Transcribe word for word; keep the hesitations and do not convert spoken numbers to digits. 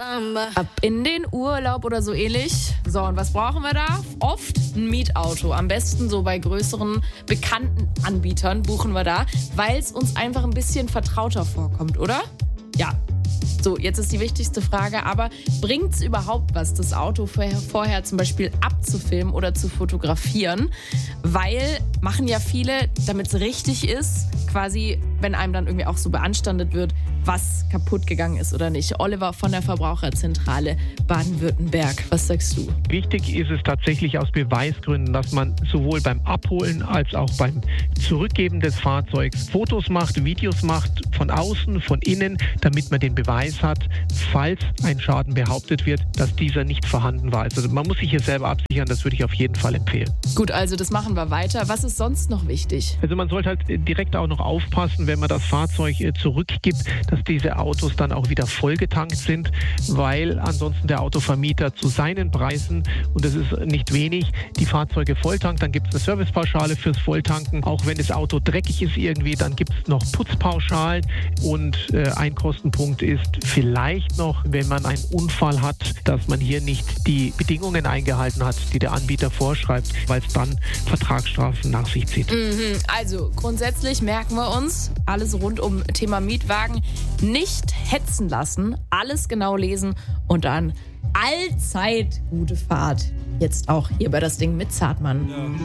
Ab in den Urlaub oder so ähnlich. So, und was brauchen wir da? Oft ein Mietauto. Am besten so bei größeren, bekannten Anbietern buchen wir da, weil es uns einfach ein bisschen vertrauter vorkommt, oder? Ja. So, jetzt ist die wichtigste Frage, aber bringt es überhaupt was, das Auto vorher, vorher zum Beispiel abzufilmen oder zu fotografieren? Weil machen ja viele, damit es richtig ist, quasi, wenn einem dann irgendwie auch so beanstandet wird, was kaputt gegangen ist oder nicht. Oliver von der Verbraucherzentrale Baden-Württemberg, was sagst du? Wichtig ist es tatsächlich aus Beweisgründen, dass man sowohl beim Abholen als auch beim Zurückgeben des Fahrzeugs Fotos macht, Videos macht, von außen, von innen, damit man den Beweis hat, falls ein Schaden behauptet wird, dass dieser nicht vorhanden war. Also man muss sich hier selber absichern, das würde ich auf jeden Fall empfehlen. Gut, also das machen wir weiter. Was ist sonst noch wichtig? Also man sollte halt direkt auch noch aufpassen, wenn man das Fahrzeug zurückgibt, dass diese Autos dann auch wieder vollgetankt sind, weil ansonsten der Autovermieter zu seinen Preisen, und das ist nicht wenig, die Fahrzeuge volltankt. Dann gibt es eine Servicepauschale fürs Volltanken. Auch wenn das Auto dreckig ist irgendwie, dann gibt es noch Putzpauschalen. Und äh, ein Kostenpunkt ist vielleicht noch, wenn man einen Unfall hat, dass man hier nicht die Bedingungen eingehalten hat, die der Anbieter vorschreibt, weil es dann Vertragsstrafen nach sich zieht. Mhm. Also grundsätzlich merken wir uns, alles rund um Thema Mietwagen, nicht hetzen lassen, alles genau lesen und dann allzeit gute Fahrt. Jetzt auch hier bei das Ding mit Zartmann. Ja.